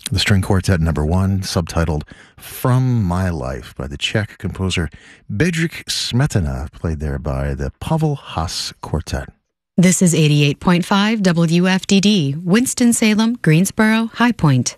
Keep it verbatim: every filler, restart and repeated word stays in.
The string quartet number one, subtitled From My Life by the Czech composer Bedřich Smetana, played there by the Pavel Haas Quartet. This is eighty-eight point five W F D D, Winston-Salem, Greensboro, High Point.